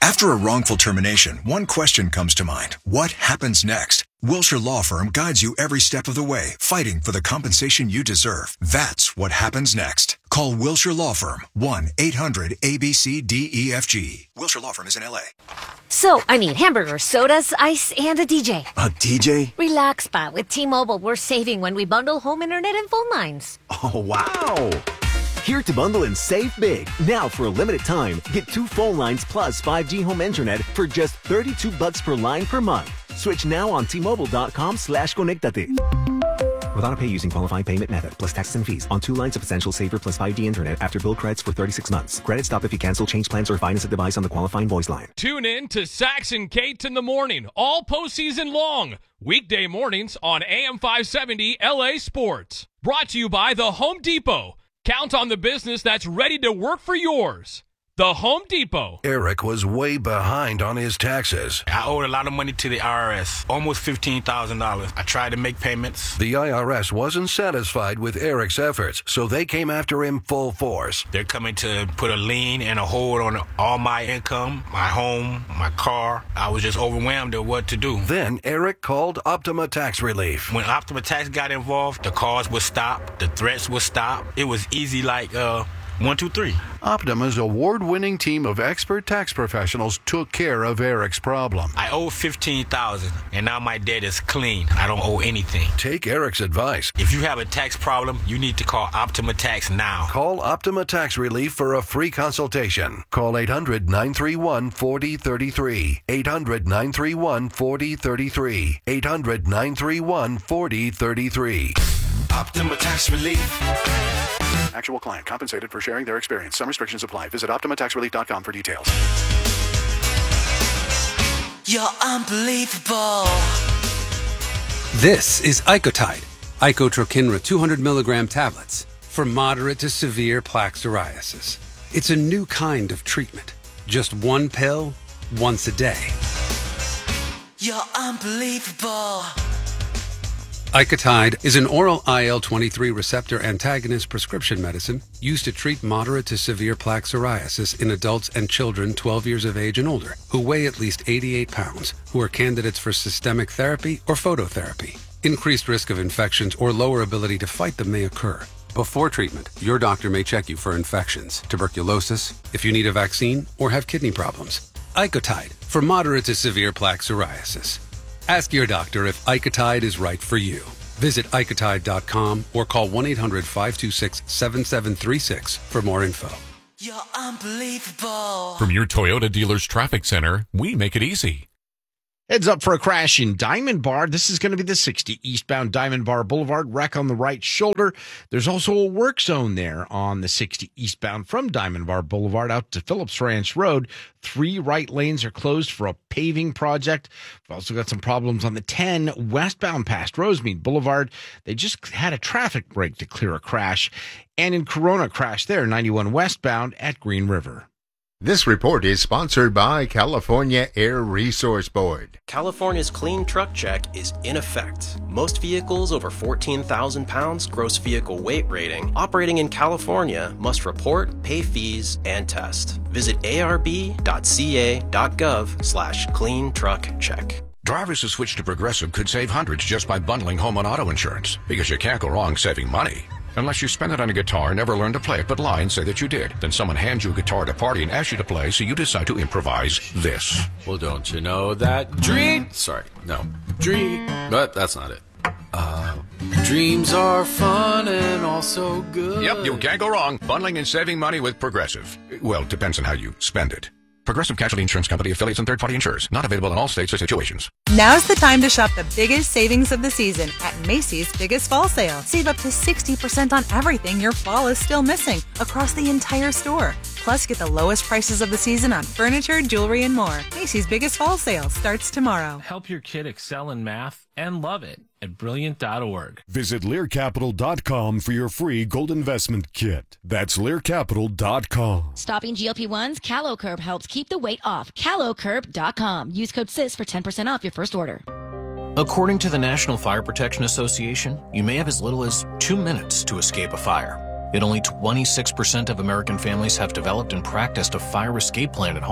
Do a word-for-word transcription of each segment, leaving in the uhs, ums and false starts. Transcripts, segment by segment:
After a wrongful termination, one question comes to mind. What happens next? Wilshire Law Firm guides you every step of the way, fighting for the compensation you deserve. That's what happens next. Call Wilshire Law Firm, one eight hundred A B C D E F G. Wilshire Law Firm is in L A. So, I need hamburgers, sodas, ice, and a D J. A D J? Relax, Pa. With T-Mobile, we're saving when we bundle home internet and phone lines. Oh, wow. Here to bundle and save big. Now for a limited time, get two phone lines plus five G home internet for just thirty-two bucks per line per month. Switch now on T-Mobile.com slash Conectate. With auto-pay using qualifying payment method, plus taxes and fees on two lines of Essential Saver plus five G internet after bill credits for thirty-six months. Credit stop if you cancel, change plans, or finance a device on the qualifying voice line. Tune in to Sax and Kate in the morning, all postseason long. Weekday mornings on A M five seventy L A Sports. Brought to you by The Home Depot. Count on the business that's ready to work for yours. The Home Depot. Eric was way behind on his taxes. I owed a lot of money to the I R S, almost fifteen thousand dollars. I tried to make payments. The I R S wasn't satisfied with Eric's efforts, so they came after him full force. They're coming to put a lien and a hold on all my income, my home, my car. I was just overwhelmed at what to do. Then Eric called Optima Tax Relief. When Optima Tax got involved, the calls would stop, the threats would stop. It was easy like, uh... One, two, three. Optima's award-winning team of expert tax professionals took care of Eric's problem. I owe fifteen thousand dollars, and now my debt is clean. I don't owe anything. Take Eric's advice. If you have a tax problem, you need to call Optima Tax now. Call Optima Tax Relief for a free consultation. Call eight hundred nine three one four zero three three. eight hundred nine three one four zero three three. eight hundred nine three one four zero three three. Optima Tax Relief. Actual client compensated for sharing their experience. Some restrictions apply. Visit Optima Tax Relief dot com for details. You're unbelievable. This is Icotide, Icotrokinra two hundred milligram tablets for moderate to severe plaque psoriasis. It's a new kind of treatment. Just one pill, once a day. You're unbelievable. Icotide is an oral I L twenty-three receptor antagonist prescription medicine used to treat moderate to severe plaque psoriasis in adults and children twelve years of age and older who weigh at least eighty-eight pounds, who are candidates for systemic therapy or phototherapy. Increased risk of infections or lower ability to fight them may occur. Before treatment, your doctor may check you for infections, tuberculosis, if you need a vaccine, or have kidney problems. Icotide for moderate to severe plaque psoriasis. Ask your doctor if Icotide is right for you. Visit Icotide dot com or call one eight hundred five two six seven seven three six for more info. You're unbelievable. From your Toyota dealer's traffic center, we make it easy. Heads up for a crash in Diamond Bar. This is going to be the sixty eastbound Diamond Bar Boulevard, wreck on the right shoulder. There's also a work zone there on the sixty eastbound from Diamond Bar Boulevard out to Phillips Ranch Road. Three right lanes are closed for a paving project. We've also got some problems on the ten westbound past Rosemead Boulevard. They just had a traffic break to clear a crash. And in Corona, crash there, ninety-one westbound at Green River. This report is sponsored by California Air Resource Board. California's Clean Truck Check is in effect. Most vehicles over fourteen thousand pounds gross vehicle weight rating operating in California must report, pay fees, and test. Visit arb.ca.gov slash clean truck check. Drivers who switch to Progressive could save hundreds just by bundling home and auto insurance, because you can't go wrong saving money. Unless you spend it on a guitar and never learn to play it, but lie and say that you did. Then someone hands you a guitar at a party and asks you to play, so you decide to improvise this. Well, don't you know that dream... Sorry, no. Dream... But that's not it. Uh, dreams are fun and also good. Yep, you can't go wrong. Bundling and saving money with Progressive. Well, it depends on how you spend it. Progressive Casualty Insurance Company, affiliates, and third-party insurers. Not available in all states or situations. Now's the time to shop the biggest savings of the season at Macy's Biggest Fall Sale. Save up to sixty percent on everything your fall is still missing across the entire store. Plus, get the lowest prices of the season on furniture, jewelry, and more. Macy's Biggest Fall Sale starts tomorrow. Help your kid excel in math and love it at brilliant dot org. Visit Lear Capital dot com for your free gold investment kit. That's Lear Capital dot com. Stopping G L P ones? CaloCurb helps keep the weight off. Calo Curb dot com. Use code S I S for ten percent off your first order. According to the National Fire Protection Association, you may have as little as two minutes to escape a fire. Yet only twenty-six percent of American families have developed and practiced a fire escape plan at home.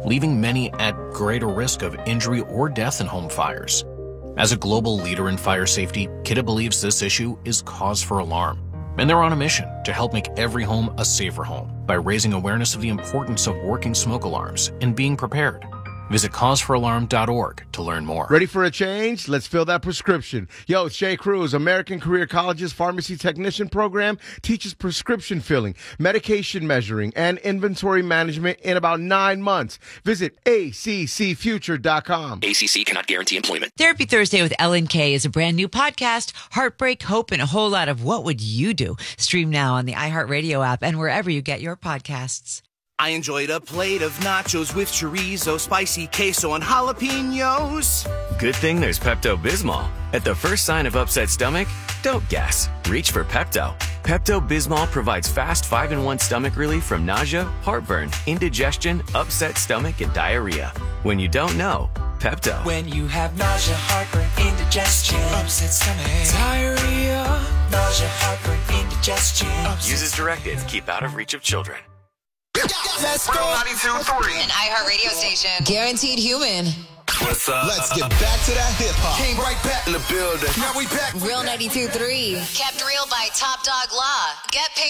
leaving many at greater risk of injury or death in home fires. As a global leader in fire safety, Kidde believes this issue is cause for alarm, and they're on a mission to help make every home a safer home by raising awareness of the importance of working smoke alarms and being prepared. Visit cause for alarm dot org to learn more. Ready for a change? Let's fill that prescription. Yo, it's Jay Cruz. American Career College's Pharmacy Technician program teaches prescription filling, medication measuring, and inventory management in about nine months. Visit A C C future dot com. A C C cannot guarantee employment. Therapy Thursday with Ellen Kay is a brand new podcast. Heartbreak, hope, and a whole lot of what would you do? Stream now on the iHeartRadio app and wherever you get your podcasts. I enjoyed a plate of nachos with chorizo, spicy queso, and jalapenos. Good thing there's Pepto-Bismol. At the first sign of upset stomach, don't guess. Reach for Pepto. Pepto-Bismol provides fast five in one stomach relief from nausea, heartburn, indigestion, upset stomach, and diarrhea. When you don't know, Pepto. When you have nausea, heartburn, indigestion, upset stomach, diarrhea, nausea, heartburn, indigestion. Use as directed. Keep out of reach of children. Let's go. ninety-two point three. An iHeart Radio station. Guaranteed human. What's up? Let's get back to that hip hop. Came right back in the building. Now we back. Real ninety-two point three. Kept real by Top Dog Law. Get paid.